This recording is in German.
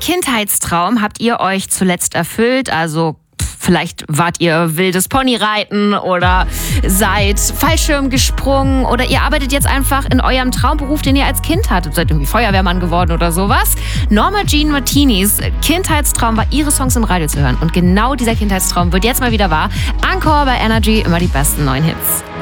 Kindheitstraum habt ihr euch zuletzt erfüllt? Also vielleicht wart ihr wildes Ponyreiten oder seid Fallschirm gesprungen oder ihr arbeitet jetzt einfach in eurem Traumberuf, den ihr als Kind hattet. Seid irgendwie Feuerwehrmann geworden oder sowas. Norma Jean Martinis Kindheitstraum war, ihre Songs im Radio zu hören. Und genau dieser Kindheitstraum wird jetzt mal wieder wahr. Encore bei Energy, immer die besten neuen Hits.